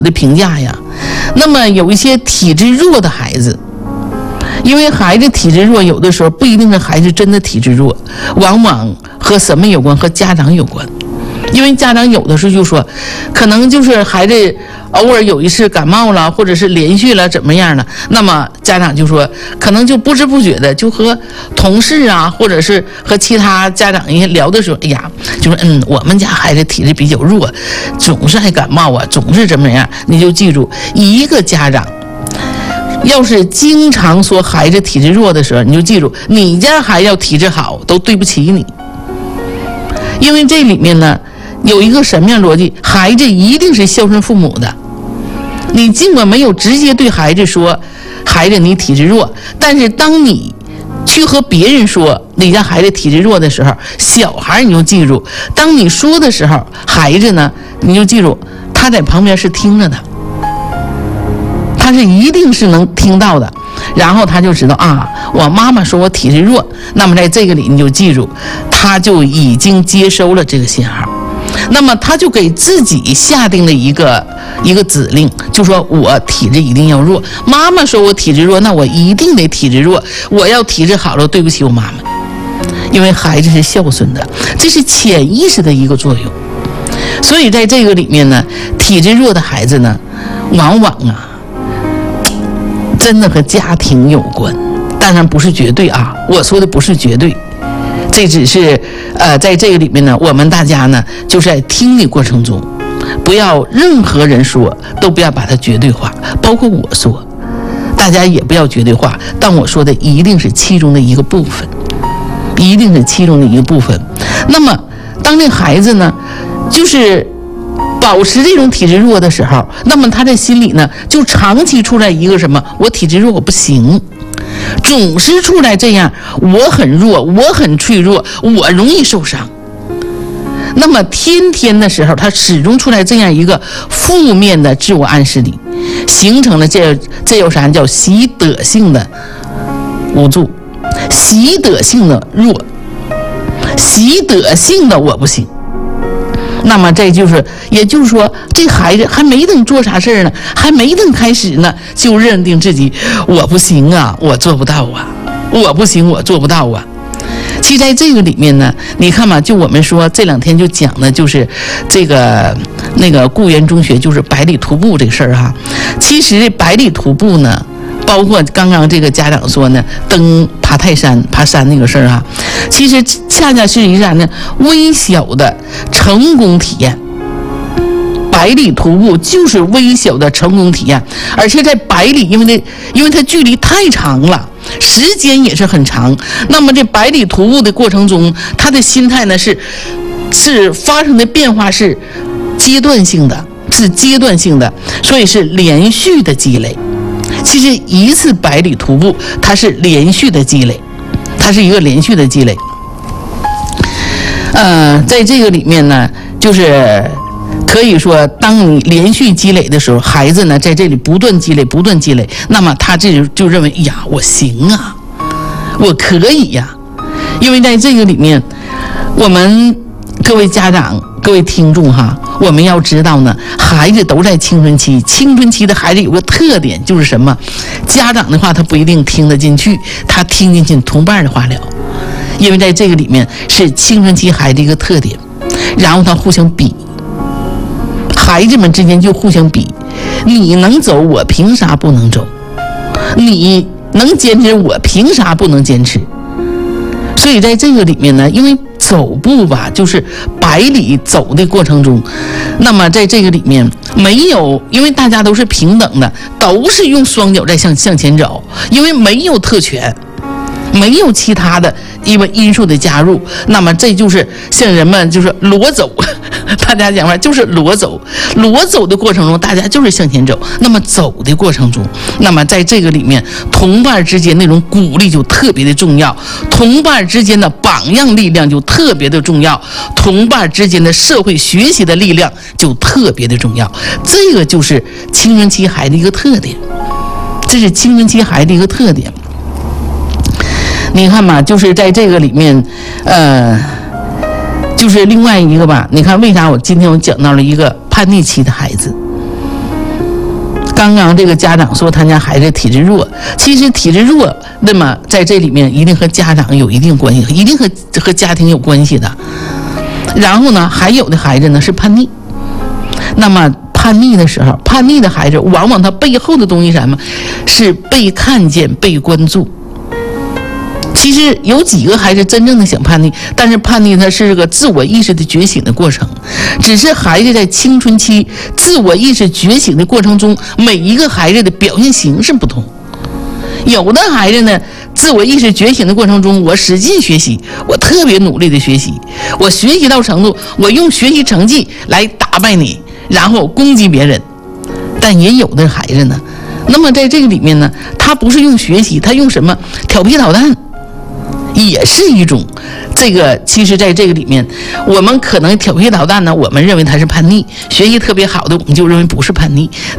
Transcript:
的评价呀。那么有一些体质弱的孩子，因为孩子体质弱，有的时候不一定是孩子真的体质弱，往往和什么有关？和家长有关。因为家长有的时候就说，可能就是孩子偶尔有一次感冒了，或者是连续了怎么样了，那么家长就说，可能就不知不觉的就和同事啊，或者是和其他家长一聊的时候，哎呀，就说我们家孩子体质比较弱，总是爱感冒啊，总是怎么样。你就记住，一个家长要是经常说孩子体质弱的时候，你就记住，你家孩子要体质好，都对不起你。因为这里面呢有一个什么样逻辑？孩子一定是孝顺父母的。你尽管没有直接对孩子说，孩子你体质弱，但是当你去和别人说你家孩子体质弱的时候，小孩你就记住，当你说的时候，孩子呢你就记住，他在旁边是听着的，他是一定是能听到的。然后他就知道啊，我妈妈说我体质弱，那么在这个里你就记住，他就已经接收了这个信号。那么他就给自己下定了一个指令，就说我体质一定要弱。妈妈说我体质弱，那我一定得体质弱。我要体质好了，对不起我妈妈。因为孩子是孝顺的，这是潜意识的一个作用。所以在这个里面呢，体质弱的孩子呢，往往真的和家庭有关，当然不是绝对啊，我说的不是绝对。这只是在这个里面呢，我们大家呢就是在听的过程中，不要任何人说都不要把它绝对化，包括我说，大家也不要绝对化。但我说的一定是其中的一个部分，一定是其中的一个部分。那么当这孩子呢，就是保持这种体质弱的时候，那么他在心里呢就长期出来一个什么？我体质弱，我不行。总是出来这样，我很弱，我很脆弱，我容易受伤。那么天天的时候，他始终出来这样一个负面的自我暗示里，形成了这有啥叫习得性的无助，习得性的弱，习得性的我不行。那么这就是，也就是说，这孩子还没等做啥事儿呢，还没等开始呢，就认定自己我不行啊，我做不到啊，我不行，我做不到啊。其实在这个里面呢，你看嘛，就我们说这两天就讲的就是这个那个固原中学就是百里徒步这个事儿哈。其实百里徒步呢，包括刚刚这个家长说呢，爬泰山、爬山那个事儿啊，其实恰恰是一啥呢？微小的成功体验。百里徒步就是微小的成功体验，而且在百里，因为它距离太长了，时间也是很长。那么这百里徒步的过程中，他的心态呢是发生的变化是阶段性的，所以是连续的积累。其实一次百里徒步它是连续的积累，它是一个连续的积累。在这个里面呢，就是可以说当你连续积累的时候，孩子呢在这里不断积累，那么他这就认为呀，我行啊，我可以呀。因为在这个里面，我们各位家长各位听众哈，我们要知道呢，孩子都在青春期，青春期的孩子有个特点就是什么？家长的话他不一定听得进去，他听进去同伴的话了。因为在这个里面是青春期孩子一个特点，然后他互相比，孩子们之间就互相比，你能走我凭啥不能走？你能坚持我凭啥不能坚持？所以在这个里面呢，因为走步吧，就是百里走的过程中，那么在这个里面没有，因为大家都是平等的，都是用双脚在向前走，因为没有特权，没有其他的因素的加入，那么这就是像人们就是裸走，大家讲话就是裸走的过程中，大家就是向前走。那么走的过程中，那么在这个里面，同伴之间那种鼓励就特别的重要，同伴之间的榜样力量就特别的重要，同伴之间的社会学习的力量就特别的重要。这个就是青春期孩子一个特点，这是青春期孩子一个特点。你看嘛，就是在这个里面，就是另外一个吧。你看为啥今天我讲到了一个叛逆期的孩子？ 刚刚这个家长说他家孩子体质弱，其实体质弱，那么在这里面一定和家长有一定关系，一定和家庭有关系的。然后呢，还有的孩子呢是叛逆，那么叛逆的时候，叛逆的孩子往往他背后的东西是什么？是被看见、被关注。其实有几个孩子真正的想叛逆，但是叛逆它是个自我意识的觉醒的过程，只是孩子在青春期自我意识觉醒的过程中，每一个孩子的表现形式不同。有的孩子呢，自我意识觉醒的过程中，我使劲学习，我特别努力的学习，我学习到程度，我用学习成绩来打败你，然后攻击别人。但也有的孩子呢，那么在这个里面呢，他不是用学习，他用什么？调皮捣蛋，也是一种。这个其实在这个里面，我们可能调皮捣蛋呢，我们认为他是叛逆；学习特别好的，我们就认为不是叛逆。